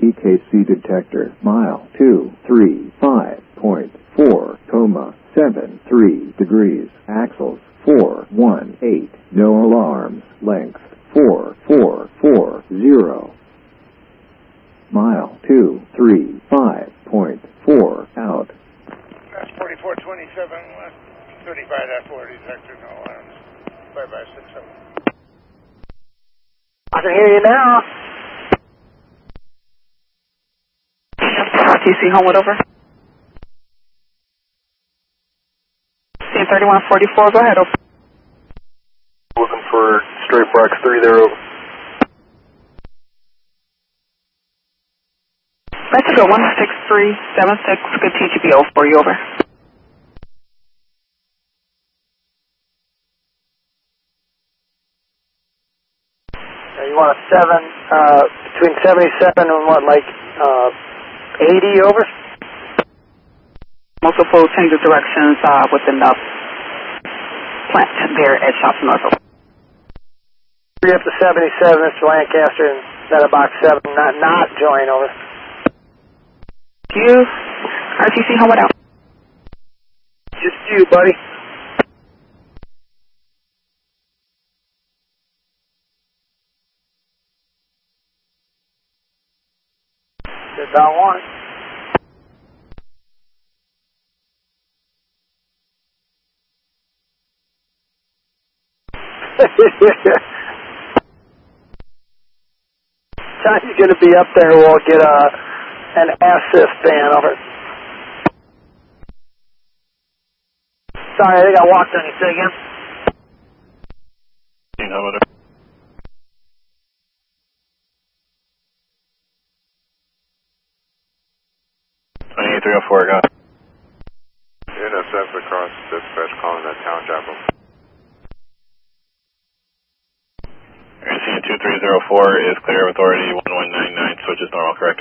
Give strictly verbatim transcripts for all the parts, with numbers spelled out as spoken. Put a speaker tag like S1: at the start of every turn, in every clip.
S1: T K C detector, mile two three five point four, coma seven three degrees, axles four one eight, no alarms, length four four four zero. Mile two three five point four out.
S2: That's forty-four twenty-seven, west thirty-five dash four detector, no alarms. five by six seven.
S3: I can hear you now.
S4: R T C Homewood over. C thirty-one forty-four, go ahead, over.
S5: Looking for straight Brox three there, over.
S4: Mexico one six three seven six, good T G P O for you, over.
S3: Uh, you want a seven, uh, between seventy-seven and what, like, uh, eighty, over?
S4: Multiple change of directions uh, within the plant there at Shops North.
S3: Three up to seventy-seven, Mister Lancaster, and then a box seven, not, not join, over.
S4: You, R T C Homewood out.
S3: Just you, buddy. Just about one. Johnny's going to be up there. We'll get a an assist fan over. Sorry, I think I walked on you. Say again.
S5: twenty-eight three oh four, got it.
S6: N S F across dispatch calling that town job.
S5: two three zero four is clear of authority one one nine nine, switch is normal, correct?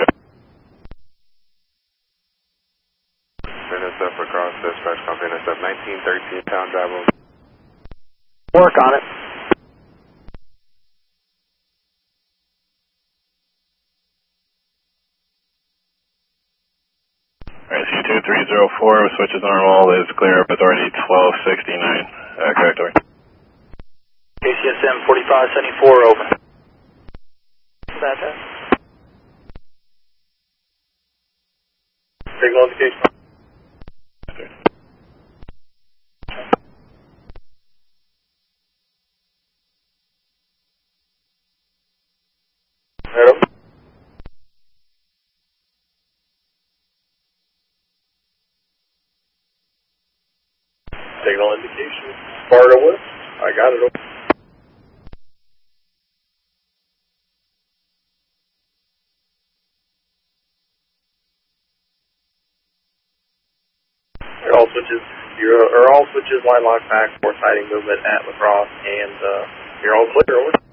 S6: N S F across dispatch calling N S F nineteen thirteen town job.
S3: Work on it.
S5: Alright, C two three zero four, switch is normal, is clear of authority twelve sixty-nine, uh, correct, over.
S3: K C S M forty-five seventy-four, over. That's it.
S5: Signal indication. Hello. Signal indication. Sparta West. I got it. Over.
S7: All switches, your, or all switches line lock back for sighting movement at La Crosse, and uh, you're all clear, over.